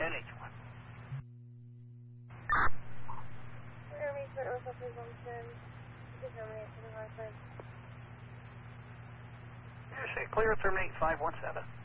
NH1. Arrangement with a presumption. Determination of our You say clear terminate 517.